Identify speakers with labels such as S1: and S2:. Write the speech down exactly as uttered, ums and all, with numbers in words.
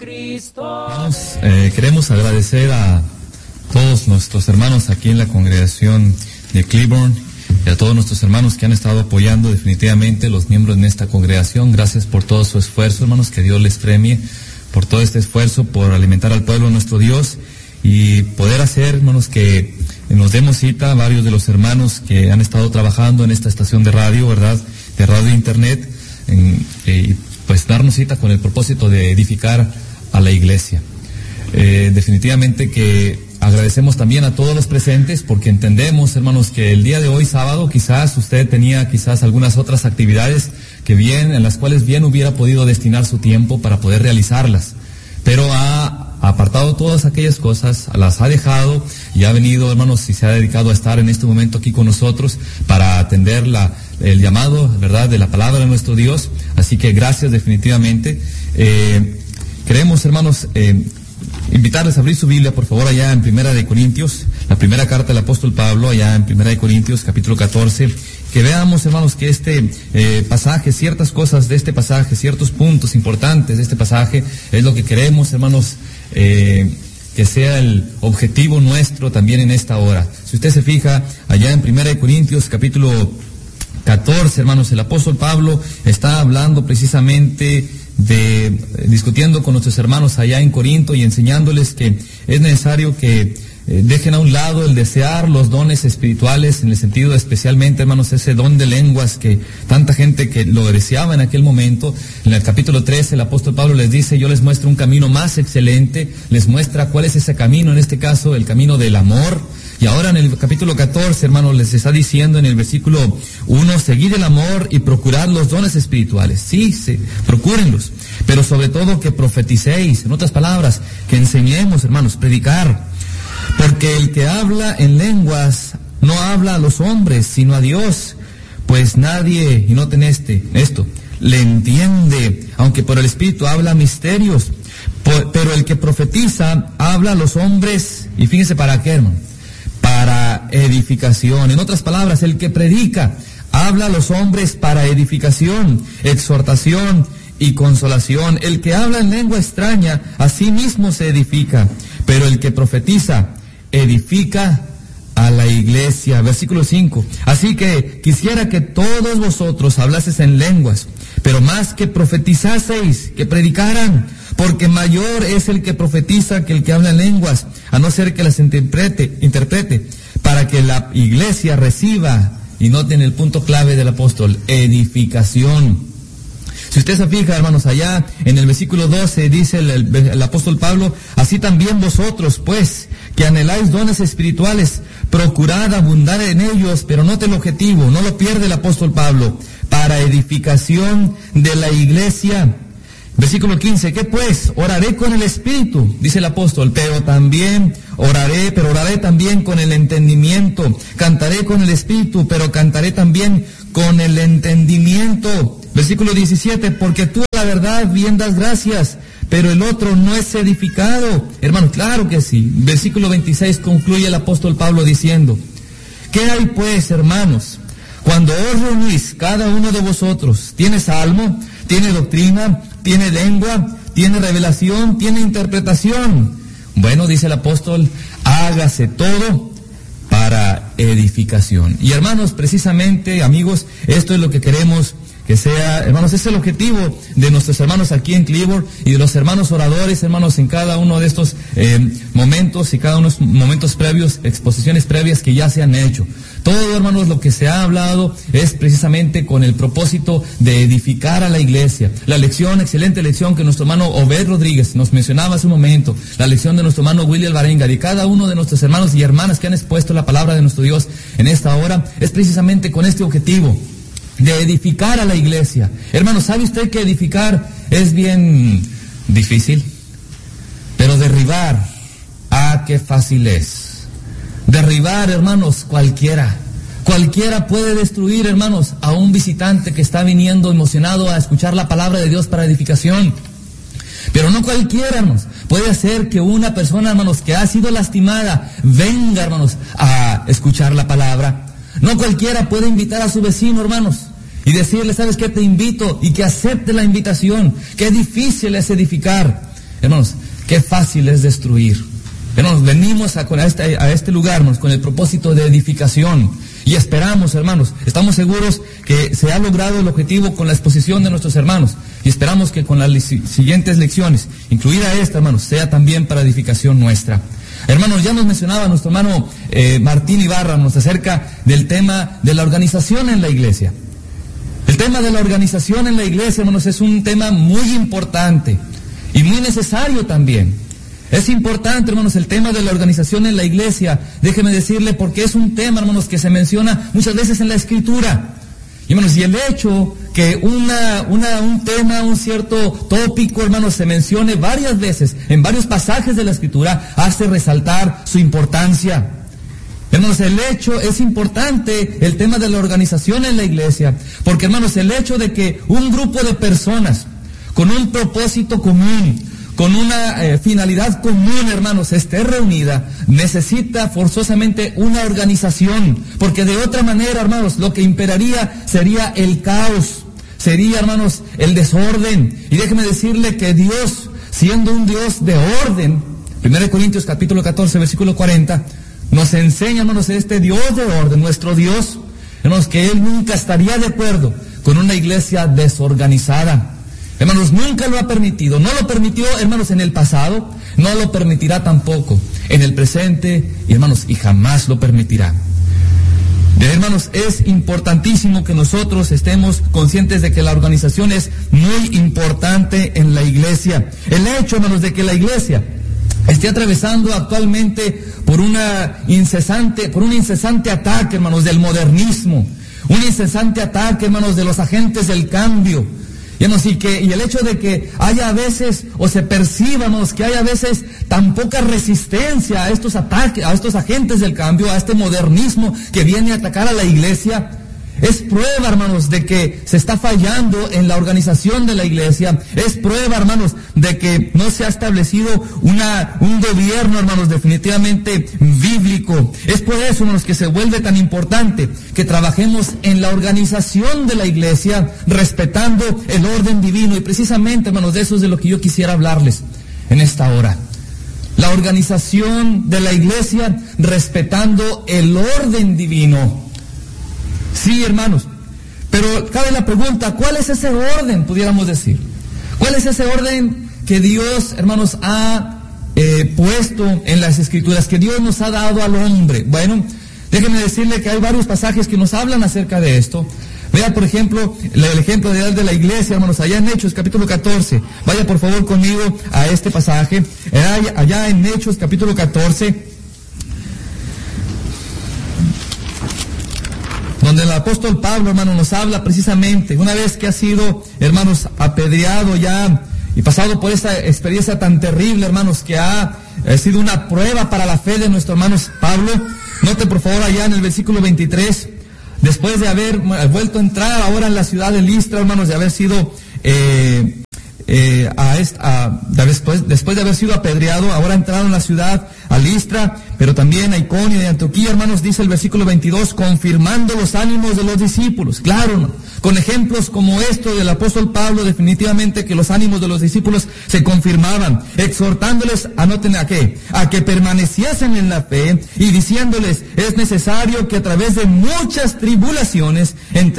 S1: Hermanos, eh, queremos agradecer a todos nuestros hermanos aquí en la congregación de Cleburne y a todos nuestros hermanos que han estado apoyando definitivamente los miembros en esta congregación. Gracias por todo su esfuerzo, hermanos, que Dios les premie por todo este esfuerzo, por alimentar al pueblo de nuestro Dios y poder hacer, hermanos, que nos demos cita a varios de los hermanos que han estado trabajando en esta estación de radio, ¿verdad?, de radio e internet, en, eh, pues darnos cita con el propósito de edificar a la iglesia. Eh, definitivamente que agradecemos también a todos los presentes porque entendemos, hermanos, que el día de hoy, sábado, quizás usted tenía quizás algunas otras actividades que bien, en las cuales bien hubiera podido destinar su tiempo para poder realizarlas, pero ha apartado todas aquellas cosas, las ha dejado y ha venido, hermanos, y se ha dedicado a estar en este momento aquí con nosotros para atender la, el llamado, ¿verdad?, de la palabra de nuestro Dios. Así que gracias definitivamente. Eh, Queremos, hermanos, eh, invitarles a abrir su Biblia, por favor, allá en Primera de Corintios, la primera carta del apóstol Pablo, allá en Primera de Corintios, capítulo catorce, que veamos, hermanos, que este eh, pasaje, ciertas cosas de este pasaje, ciertos puntos importantes de este pasaje, es lo que queremos, hermanos, eh, que sea el objetivo nuestro también en esta hora. Si usted se fija, allá en Primera de Corintios, capítulo catorce, hermanos, el apóstol Pablo está hablando precisamente de discutiendo con nuestros hermanos allá en Corinto y enseñándoles que es necesario que eh, dejen a un lado el desear los dones espirituales, en el sentido especialmente, hermanos, ese don de lenguas que tanta gente que lo deseaba en aquel momento. En el capítulo trece el apóstol Pablo les dice: yo les muestro un camino más excelente, les muestra cuál es ese camino, en este caso el camino del amor. Y ahora en el capítulo catorce, hermanos, les está diciendo en el versículo uno, seguid el amor y procurad los dones espirituales. Sí, sí, procúrenlos, pero sobre todo que profeticéis, en otras palabras, que enseñemos, hermanos, predicar. Porque el que habla en lenguas no habla a los hombres, sino a Dios, pues nadie, y noten este, esto, le entiende, aunque por el Espíritu habla misterios. Por, pero el que profetiza habla a los hombres, y fíjense para qué, hermano, para edificación. En otras palabras, el que predica habla a los hombres para edificación, exhortación y consolación. El que habla en lengua extraña a sí mismo se edifica, pero el que profetiza edifica a la iglesia. Versículo cinco. Así que quisiera que todos vosotros hablaseis en lenguas, pero más que profetizaseis, que predicaran, porque mayor es el que profetiza que el que habla en lenguas, a no ser que las interprete, interprete, para que la iglesia reciba, y noten el punto clave del apóstol, edificación. Si usted se fija, hermanos, allá en el versículo doce dice el, el, el apóstol Pablo: así también vosotros, pues, que anheláis dones espirituales, procurad abundar en ellos, pero note el objetivo, no lo pierde el apóstol Pablo, para edificación de la iglesia. Versículo quince, ¿qué pues? Oraré con el Espíritu, dice el apóstol, pero también oraré, pero oraré también con el entendimiento. Cantaré con el Espíritu, pero cantaré también con el entendimiento. Versículo diecisiete, porque tú la verdad bien das gracias, pero el otro no es edificado. Hermano, claro que sí. Versículo veintiséis concluye el apóstol Pablo diciendo: ¿qué hay pues, hermanos? Cuando os reunís cada uno de vosotros, ¿tiene salmo? ¿Tiene doctrina? ¿Tiene lengua? ¿Tiene revelación? ¿Tiene interpretación? Bueno, dice el apóstol, hágase todo para edificación. Y hermanos, precisamente, amigos, esto es lo que queremos que sea, hermanos, es el objetivo de nuestros hermanos aquí en Cleburne y de los hermanos oradores, hermanos, en cada uno de estos eh, momentos y cada uno de los momentos previos, exposiciones previas que ya se han hecho. Todo, hermanos, lo que se ha hablado es precisamente con el propósito de edificar a la iglesia. La lección, excelente lección que nuestro hermano Obed Rodríguez nos mencionaba hace un momento, la lección de nuestro hermano William Barenga, y cada uno de nuestros hermanos y hermanas que han expuesto la palabra de nuestro Dios en esta hora, es precisamente con este objetivo de edificar a la iglesia. Hermano, ¿sabe usted que edificar es bien difícil? Pero derribar, ah, qué fácil es. Derribar, hermanos, cualquiera. Cualquiera puede destruir, hermanos, a un visitante que está viniendo emocionado a escuchar la palabra de Dios para edificación. Pero no cualquiera, hermanos. Puede hacer que una persona, hermanos, que ha sido lastimada, venga, hermanos, a escuchar la palabra. No cualquiera puede invitar a su vecino, hermanos, y decirle, ¿sabes qué? Te invito, y que acepte la invitación. Qué difícil es edificar. hermanos, qué fácil es destruir. Hermanos, venimos a, a, este, a este lugar, hermanos, con el propósito de edificación. Y esperamos, hermanos, estamos seguros que se ha logrado el objetivo con la exposición de nuestros hermanos. Y esperamos que con las li- siguientes lecciones, incluida esta, hermanos, sea también para edificación nuestra. Hermanos, ya nos mencionaba nuestro hermano eh, Martín Ibarra, nos acerca del tema de la organización en la iglesia. El tema de la organización en la iglesia, hermanos, es un tema muy importante y muy necesario también. Es importante, hermanos, el tema de la organización en la iglesia. Déjeme decirle porque es un tema, hermanos, que se menciona muchas veces en la Escritura. Y, hermanos, y el hecho que una, una, un tema, un cierto tópico, hermanos, se mencione varias veces en varios pasajes de la Escritura, hace resaltar su importancia. Hermanos, el hecho es importante, el tema de la organización en la iglesia, porque, hermanos, el hecho de que un grupo de personas con un propósito común, con una eh, finalidad común, hermanos, esté reunida, necesita forzosamente una organización, porque de otra manera, hermanos, lo que imperaría sería el caos, sería, hermanos, el desorden. Y déjeme decirle que Dios, siendo un Dios de orden, primera de Corintios capítulo catorce, versículo cuarenta, nos enseña, hermanos, este Dios de orden, nuestro Dios, hermanos, que Él nunca estaría de acuerdo con una iglesia desorganizada. Hermanos, nunca lo ha permitido, no lo permitió, hermanos, en el pasado, no lo permitirá tampoco en el presente, y hermanos, y jamás lo permitirá. De, hermanos, es importantísimo que nosotros estemos conscientes de que la organización es muy importante en la iglesia. El hecho, hermanos, de que la iglesia esté atravesando actualmente por una incesante, por un incesante ataque, hermanos, del modernismo, un incesante ataque, hermanos, de los agentes del cambio. Y, que, y el hecho de que haya a veces, o se perciba, hermanos, que haya a veces tan poca resistencia a estos ataques, a estos agentes del cambio, a este modernismo que viene a atacar a la iglesia, es prueba, hermanos, de que se está fallando en la organización de la iglesia. Es prueba, hermanos, de que no se ha establecido una, un gobierno, hermanos, definitivamente bíblico. Es por eso, hermanos, que se vuelve tan importante que trabajemos en la organización de la iglesia, respetando el orden divino. Y precisamente, hermanos, de eso es de lo que yo quisiera hablarles en esta hora. La organización de la iglesia respetando el orden divino. Sí, hermanos, pero cabe la pregunta, ¿cuál es ese orden, pudiéramos decir? ¿Cuál es ese orden que Dios, hermanos, ha eh, puesto en las Escrituras, que Dios nos ha dado al hombre? Bueno, déjenme decirle que hay varios pasajes que nos hablan acerca de esto. Vea, por ejemplo, el ejemplo de de la iglesia, hermanos, allá en Hechos, capítulo catorce. Vaya, por favor, conmigo a este pasaje. Allá en Hechos, capítulo catorce. Donde el apóstol Pablo, hermano, nos habla precisamente, una vez que ha sido, hermanos, apedreado ya y pasado por esta experiencia tan terrible, hermanos, que ha eh, sido una prueba para la fe de nuestro hermano Pablo. Note, por favor, allá en el versículo veintitrés, después de haber vuelto a entrar ahora en la ciudad de Listra, hermanos, de haber sido eh, eh, a esta, a, después, después de haber sido apedreado, ahora entraron en la ciudad a Listra, pero también a Iconio y a Antioquía, hermanos, dice el versículo veintidós, confirmando los ánimos de los discípulos. Claro, ¿no? Con ejemplos como esto del apóstol Pablo, definitivamente que los ánimos de los discípulos se confirmaban, exhortándoles, anoten a qué, a que permaneciesen en la fe y diciéndoles, es necesario que a través de muchas tribulaciones entre